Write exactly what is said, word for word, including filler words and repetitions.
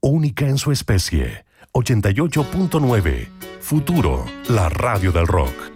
única en su especie. ochenta y ocho punto nueve. Futuro, la radio del rock.